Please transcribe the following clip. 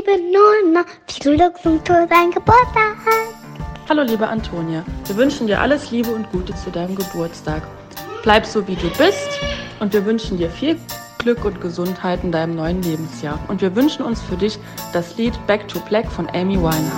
liebe Nona, viel Glück zu deinem Geburtstag. Hallo liebe Antonia, wir wünschen dir alles Liebe und Gute zu deinem Geburtstag. Bleib so wie du bist und wir wünschen dir viel Glück und Gesundheit in deinem neuen Lebensjahr. Und wir wünschen uns für dich das Lied Back to Black von Amy Winehouse.